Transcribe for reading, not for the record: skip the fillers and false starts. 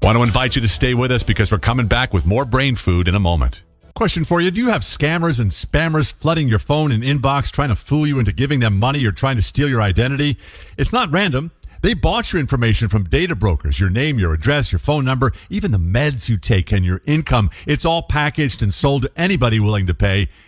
Want to invite you to stay with us because we're coming back with more brain food in a moment. Question for you. Do you have scammers and spammers flooding your phone and inbox trying to fool you into giving them money or trying to steal your identity? It's not random. They bought your information from data brokers, your name, your address, your phone number, even the meds you take and your income. It's all packaged and sold to anybody willing to pay.